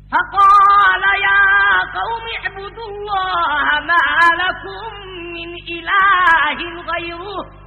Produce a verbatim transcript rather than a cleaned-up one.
فقال يا قوم اعبدوا الله ما لكم من إله غيره